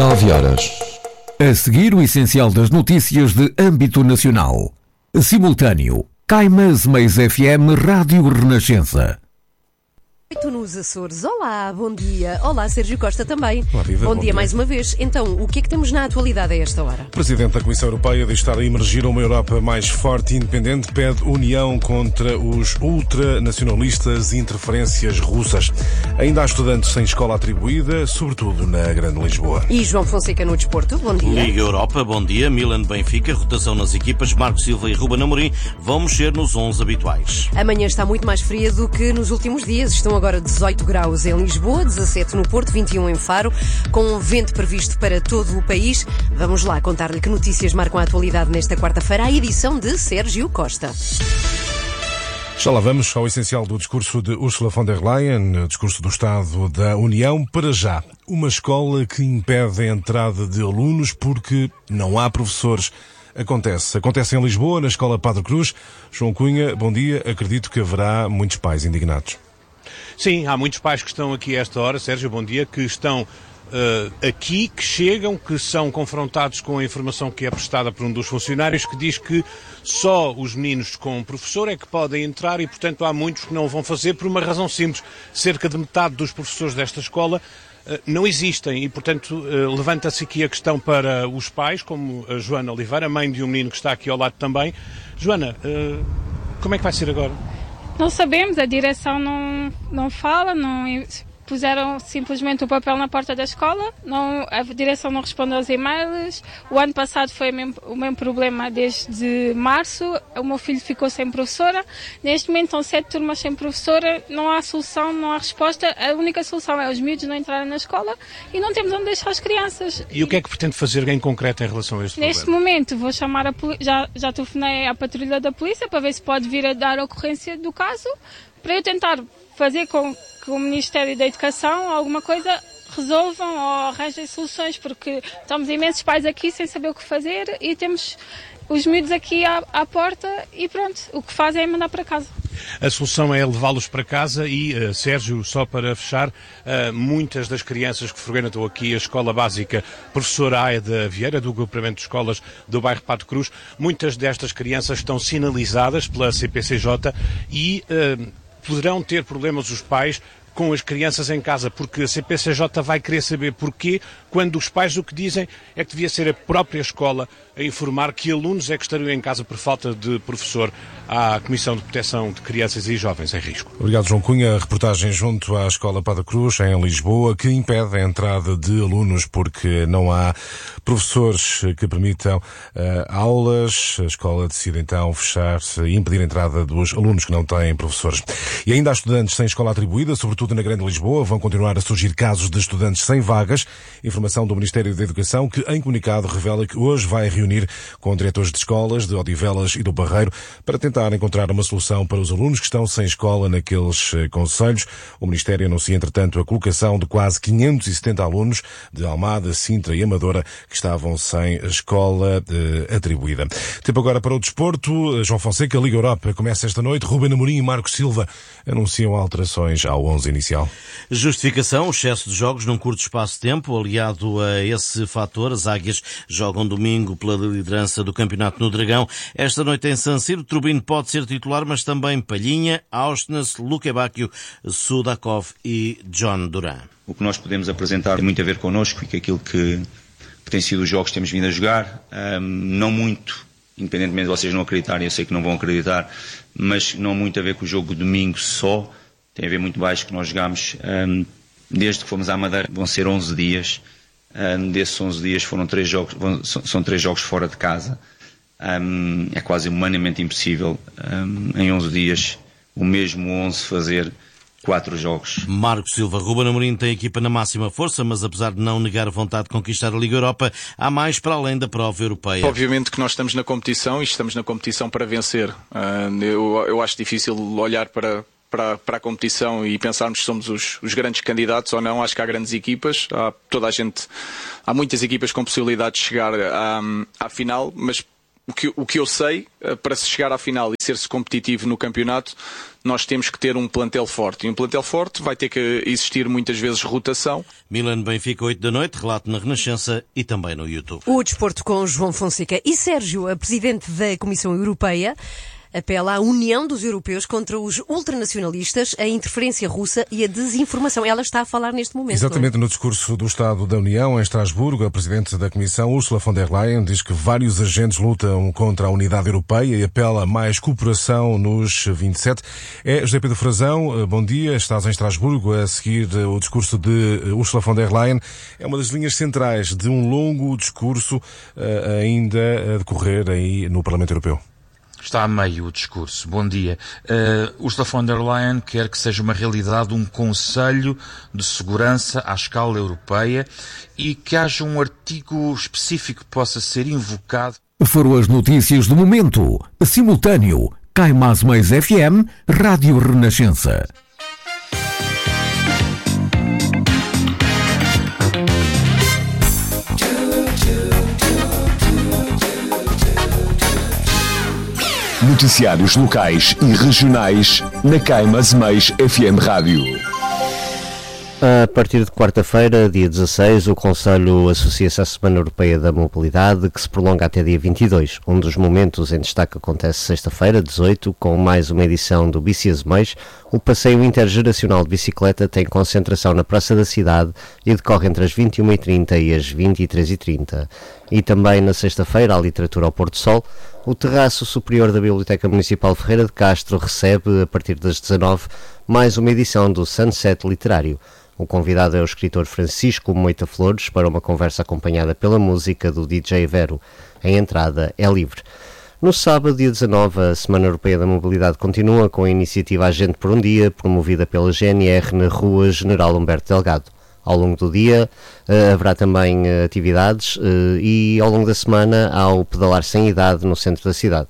9 horas. A seguir, o essencial das notícias de âmbito nacional. Simultâneo, Caimãs Meias FM Rádio Renascença. Nos Açores. Olá, bom dia. Olá, Sérgio Costa também. Olá, Viva, bom dia mais uma vez. Então, o que é que temos na atualidade a esta hora? O Presidente da Comissão Europeia diz estar a emergir uma Europa mais forte e independente, pede união contra os ultranacionalistas e interferências russas. Ainda há estudantes sem escola atribuída, sobretudo na Grande Lisboa. E João Fonseca no desporto, bom dia. Liga Europa, bom dia. Milan-Benfica, rotação nas equipas. Marco Silva e Ruben Amorim vão mexer nos 11 habituais. Amanhã está muito mais fria do que nos últimos dias. Estão agora 18 graus em Lisboa, 17 no Porto, 21 em Faro, com vento previsto para todo o país. Vamos lá contar-lhe que notícias marcam a atualidade nesta quarta-feira, a edição de Sérgio Costa. Já lá vamos ao essencial do discurso de Ursula von der Leyen, discurso do Estado da União. Para já, uma escola que impede a entrada de alunos porque não há professores. Acontece em Lisboa, na Escola Padre Cruz. João Cunha, bom dia. Acredito que haverá muitos pais indignados. Sim, há muitos pais que estão aqui a esta hora, Sérgio, bom dia, que estão aqui, que chegam, que são confrontados com a informação que é prestada por um dos funcionários, que diz que só os meninos com professor é que podem entrar e, portanto, há muitos que não o vão fazer por uma razão simples. Cerca de metade dos professores desta escola não existem e, portanto, levanta-se aqui a questão para os pais, como a Joana Oliveira, mãe de um menino que está aqui ao lado também. Joana, como é que vai ser agora? Não sabemos, a direção não fala, puseram simplesmente o papel na porta da escola, a direção não responde aos e-mails. O ano passado foi o mesmo problema desde março, o meu filho ficou sem professora. Neste momento estão 7 turmas sem professora, não há solução, não há resposta. A única solução é os miúdos não entrarem na escola e não temos onde deixar as crianças. E o que é que pretende fazer em concreto em relação a este problema? Neste momento vou chamar já telefonei à patrulha da polícia para ver se pode vir a dar ocorrência do caso, para eu tentar fazer com que o Ministério da Educação, alguma coisa, resolvam ou arranjem soluções, porque estamos imensos pais aqui sem saber o que fazer e temos os miúdos aqui à porta e pronto, o que fazem é mandar para casa. A solução é levá-los para casa e, Sérgio, só para fechar, muitas das crianças que frequentam aqui a Escola Básica Professor Aida Vieira, do Agrupamento de Escolas do bairro Padre Cruz, muitas destas crianças estão sinalizadas pela CPCJ e poderão ter problemas os pais com as crianças em casa, porque a CPCJ vai querer saber porquê, quando os pais o que dizem é que devia ser a própria escola a informar que alunos é que estariam em casa por falta de professor à Comissão de Proteção de Crianças e Jovens em Risco. Obrigado, João Cunha. A reportagem junto à Escola Padre Cruz, em Lisboa, que impede a entrada de alunos porque não há professores que permitam aulas. A escola decide então fechar-se e impedir a entrada dos alunos que não têm professores. E ainda há estudantes sem escola atribuída, sobretudo na Grande Lisboa. Vão continuar a surgir casos de estudantes sem vagas. Informação do Ministério da Educação, que em comunicado revela que hoje vai reunir com diretores de escolas de Odivelas e do Barreiro para tentar encontrar uma solução para os alunos que estão sem escola naqueles concelhos. O Ministério anuncia, entretanto, a colocação de quase 570 alunos de Almada, Sintra e Amadora que estavam sem escola atribuída. Tempo agora para o desporto. João Fonseca, Liga Europa, começa esta noite. Ruben Amorim e Marco Silva anunciam alterações ao 11 inicial. Justificação, excesso de jogos num curto espaço de tempo. Aliado a esse fator, as Águias jogam domingo pela liderança do campeonato no Dragão. Esta noite em San Siro, Trubin pode ser titular, mas também Palhinha, Auschwitz, Luque Bacchio, Sudakov e John Duran. O que nós podemos apresentar tem muito a ver connosco e com aquilo que tem sido os jogos que temos vindo a jogar. Não muito, independentemente de vocês não acreditarem, eu sei que não vão acreditar, mas não muito a ver com o jogo de domingo só. Tem a ver muito mais que nós jogámos desde que fomos à Madeira. Vão ser 11 dias. Desses 11 dias foram 3 jogos, são 3 jogos fora de casa. É quase humanamente impossível em 11 dias o mesmo 11 fazer 4 jogos. Marco Silva, Ruben Amorim tem a equipa na máxima força, mas apesar de não negar a vontade de conquistar a Liga Europa, há mais para além da prova europeia. Obviamente que nós estamos na competição e estamos na competição para vencer. Eu acho difícil olhar para a competição e pensarmos se somos os grandes candidatos ou não. Acho que há grandes equipas, há muitas equipas com possibilidade de chegar à final, mas o que eu sei, para se chegar à final e ser-se competitivo no campeonato, nós temos que ter um plantel forte. E um plantel forte vai ter que existir muitas vezes rotação. Milan-Benfica, 8 da noite, relato na Renascença e também no YouTube. O desporto com João Fonseca e Sérgio, a presidente da Comissão Europeia, apela à união dos europeus contra os ultranacionalistas, a interferência russa e a desinformação. Ela está a falar neste momento. Exatamente, no discurso do Estado da União, em Estrasburgo, a Presidente da Comissão, Ursula von der Leyen, diz que vários agentes lutam contra a unidade europeia e apela a mais cooperação nos 27. É José Pedro Frazão, bom dia, estás em Estrasburgo a seguir o discurso de Ursula von der Leyen. É uma das linhas centrais de um longo discurso ainda a decorrer aí no Parlamento Europeu. Está a meio o discurso. Bom dia. Ursula von der Leyen quer que seja uma realidade um Conselho de Segurança à escala europeia e que haja um artigo específico que possa ser invocado. Foram as notícias do momento. Simultâneo. Cai Mais FM, Rádio Renascença. Noticiários locais e regionais na Cai Mais FM Rádio. A partir de quarta-feira, dia 16, o Conselho associa-se à Semana Europeia da Mobilidade, que se prolonga até dia 22. Um dos momentos em destaque acontece sexta-feira, 18, com mais uma edição do Bici Azeméis. O passeio intergeracional de bicicleta tem concentração na Praça da Cidade e decorre entre as 21h30 e as 23h30. E também na sexta-feira, a Literatura ao Pôr do Sol. O terraço superior da Biblioteca Municipal Ferreira de Castro recebe, a partir das 19, mais uma edição do Sunset Literário. O convidado é o escritor Francisco Moita Flores para uma conversa acompanhada pela música do DJ Vero. A entrada é livre. No sábado, dia 19, a Semana Europeia da Mobilidade continua com a iniciativa Agente por um Dia, promovida pela GNR na Rua General Humberto Delgado. Ao longo do dia haverá também atividades e ao longo da semana há o Pedalar Sem Idade no centro da cidade.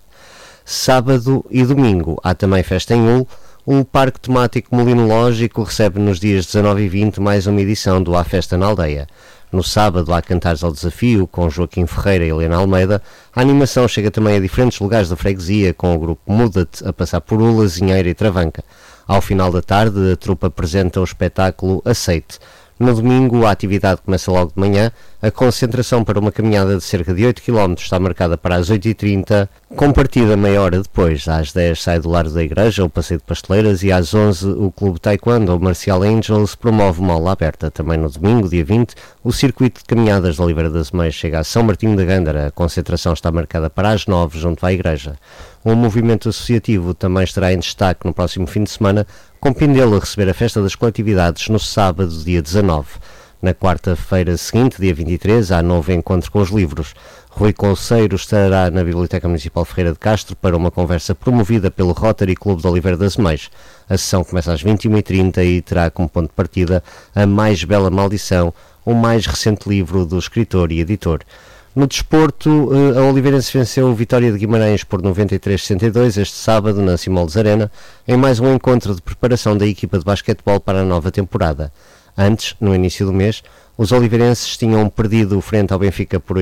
Sábado e domingo há também festa em Hull. O Parque Temático Molinológico recebe nos dias 19 e 20 mais uma edição do A Festa na Aldeia. No sábado há Cantares ao Desafio com Joaquim Ferreira e Helena Almeida. A animação chega também a diferentes lugares da freguesia com o grupo Muda-te a passar por Ula, Zinheira e Travanca. Ao final da tarde a trupe apresenta o espetáculo Aceite. No domingo, a atividade começa logo de manhã. A concentração para uma caminhada de cerca de 8 km está marcada para as 8h30, com partida meia hora depois. Às 10 sai do Largo da Igreja o Passeio de Pasteleiras e às 11 o Clube Taekwondo, o Marcial Angels, promove uma aula aberta. Também no domingo, dia 20, o circuito de caminhadas da Oliveira das Meias chega a São Martinho da Gândara. A concentração está marcada para as 9 junto à Igreja. O movimento associativo também estará em destaque no próximo fim de semana, com Pindelo a receber a Festa das Coletividades no sábado, dia 19. Na quarta-feira seguinte, dia 23, há novo encontro com os livros. Rui Conceiro estará na Biblioteca Municipal Ferreira de Castro para uma conversa promovida pelo Rotary Clube de Oliveira das Meias. A sessão começa às 21h30 e terá como ponto de partida A Mais Bela Maldição, o mais recente livro do escritor e editor. No desporto, a Oliveirense venceu o Vitória de Guimarães por 93-62 este sábado na Simões Arena, em mais um encontro de preparação da equipa de basquetebol para a nova temporada. Antes, no início do mês, os oliveirenses tinham perdido frente ao Benfica por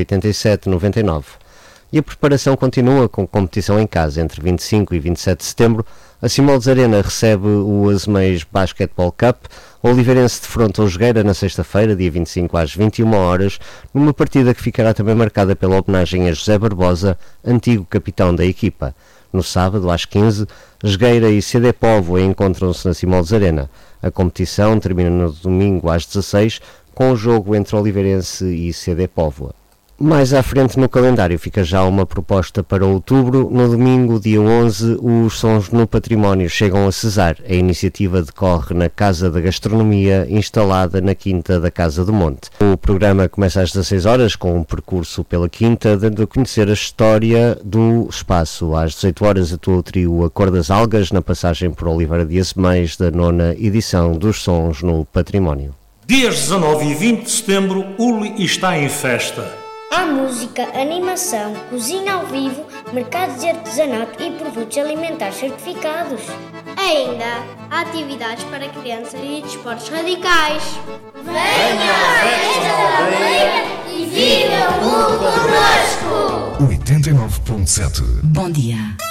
87-99. E a preparação continua com competição em casa. Entre 25 e 27 de setembro, a Simões Arena recebe o Azeméis Basketball Cup. O Oliveirense defronta o Jogueira na sexta-feira, dia 25 às 21 horas, numa partida que ficará também marcada pela homenagem a José Barbosa, antigo capitão da equipa. No sábado, às 15, Jogueira e CD Povo encontram-se na Simões Arena. A competição termina no domingo às 16, com o jogo entre Oliveirense e CD Póvoa. Mais à frente no calendário fica já uma proposta para outubro. No domingo, dia 11, os Sons no Património chegam a Cesar. A iniciativa decorre na Casa da Gastronomia, instalada na Quinta da Casa do Monte. O programa começa às 16 horas com um percurso pela Quinta, dando a conhecer a história do espaço. Às 18 horas atua o trio A Cor das Algas, na passagem por Oliveira de Azeméis, da 9ª edição dos Sons no Património. Dias 19 e 20 de setembro, Uli está em festa. Há música, animação, cozinha ao vivo, mercados de artesanato e produtos alimentares certificados. Ainda há atividades para crianças e desportos radicais. Venha à festa da aldeia e e vivam connosco! 89.7. Bom dia.